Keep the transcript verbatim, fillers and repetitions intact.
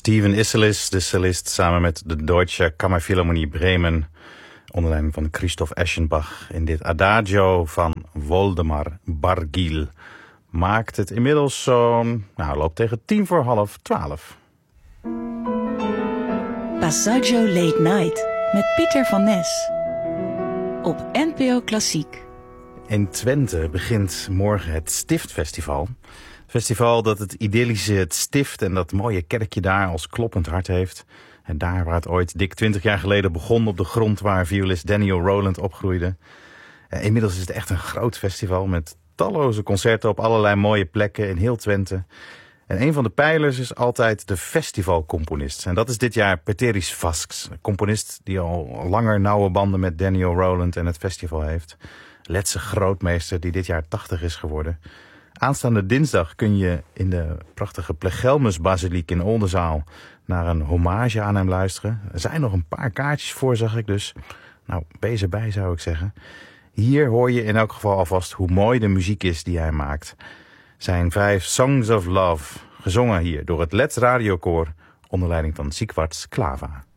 Steven Isserlis, de cellist, samen met de Deutsche Kammerphilharmonie Bremen, onder leiding van Christoph Eschenbach, in dit Adagio van Woldemar Bargiel. Maakt het inmiddels zo'n, nou, loopt tegen tien voor half twaalf. Passaggio Late Night met Pieter van Nes op N P O Klassiek. In Twente begint morgen het Stiftfestival. Festival dat het idyllische Het Stift en dat mooie kerkje daar als kloppend hart heeft. En daar waar het ooit dik twintig jaar geleden begon, op de grond waar violist Danny O'Rowland opgroeide. Eh, inmiddels is het echt een groot festival met talloze concerten op allerlei mooie plekken in heel Twente. En een van de pijlers is altijd de festivalcomponist. En dat is dit jaar Peteris Vasks, een componist die al langer nauwe banden met Danny O'Rowland en het festival heeft. Letse grootmeester die dit jaar tachtig is geworden. Aanstaande dinsdag kun je in de prachtige Plegelmusbasiliek in Oldenzaal naar een hommage aan hem luisteren. Er zijn nog een paar kaartjes voor, zag ik, dus nou, wees erbij, zou ik zeggen. Hier hoor je in elk geval alvast hoe mooi de muziek is die hij maakt. Zijn vijf Songs of Love, gezongen hier door het Let's Radiokoor onder leiding van Siegwart Sklava.